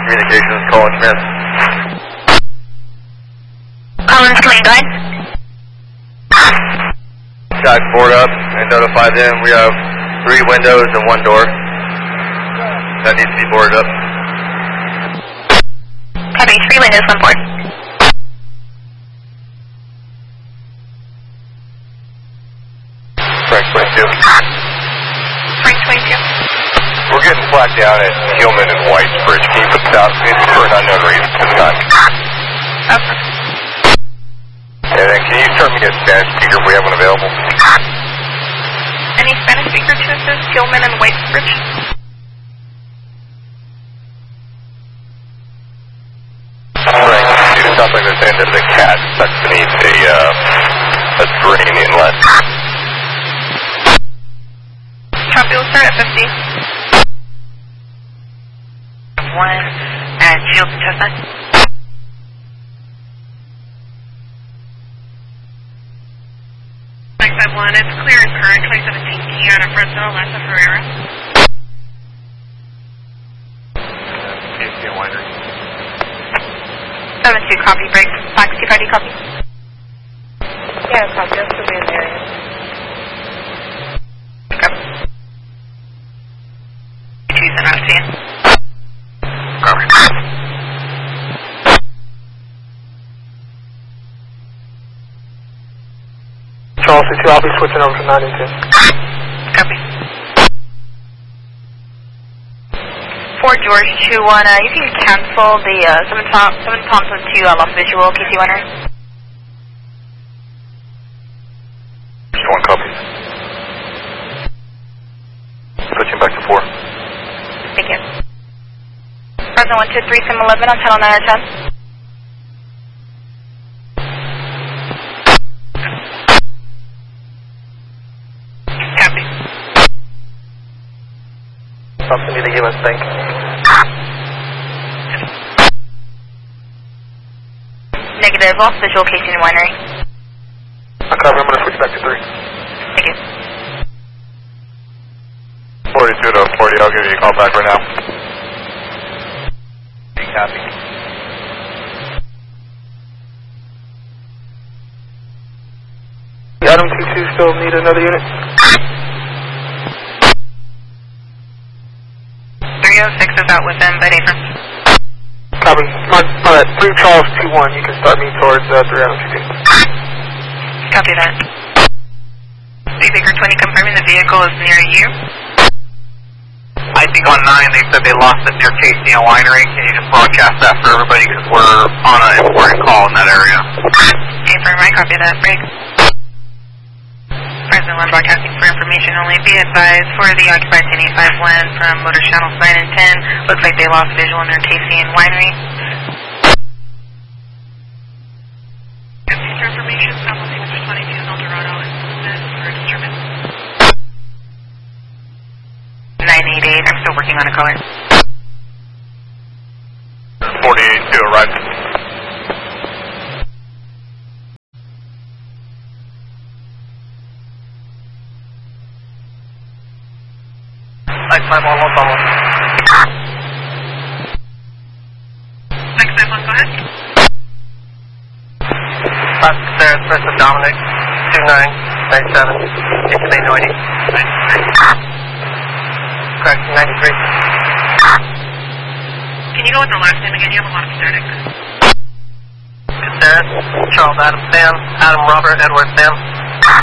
Communications, Colin Smith. Collins, can you go ahead? Guys, board up and notify them. We have 3 windows and 1 door that needs to be boarded up. Copy, 3 windows, 1 board. Frank 22. Frank 22. We're getting flagged down at Hillman and White's Bridge. Can you put this out for an unknown reason this time? Okay. And then can you start me a Spanish speaker if we have one available? Any Spanish speaker to assist Gilman and White's Bridge? Right. It sounds like they're saying there's a cat stuck beneath a drain inlet. Copy, we'll start at 50. 1 and Shields and Chestnut. Side 1, it's clear and current, 2017 Kia out of Fresno, Lanza Ferreira. KC Winery. 7-2, copy, break. Fox 250, copy. Yeah, copy, that's the main area. Copy. 2's and out, see ya. Copy. Charles 2, I'll be switching over to 9 and 10. Copy. 4 George 2-1, you can cancel the 7 Thompson to Lost Visual, KC Winery. 1 copy. Switching back to 4. Thank you. Fresno 123, Sim 11 on channel 9 out of 10. Copy. Something need to give us think. Negative, Lost Visual, KC Winery. I copy, I'm going to switch back to 3. Thank you. 42 to 40, I'll give you a call back right now. Copy. The Adam T2 still need another unit? 306 is out with them, but April. Copy. Alright, 3 Charles 2-1, you can start me towards 3 Adam T2. Copy that. Baker 20 confirming the vehicle is near you. I think on 9 they said they lost it near KC Winery. Can you just broadcast that for everybody because we're on an important call in that area? Confirm, I copy that. Break. President 1 broadcasting for information only. Be advised for the occupied 1085 from motor channels 9 and 10. Looks like they lost visual near KC Winery. Future information, Southwest Signature 22 Eldorado is suspended for disturbance. 988, I'm still working on a color. 48 to arrive. Like 511, follow. 651, go ahead. Upstairs, first of Dominic, 2997, Italy 90. Correct, 93. Can you go with the last name again? You have a lot of static. Upstairs, Charles Adam Sam, Adam Robert Edward Sam.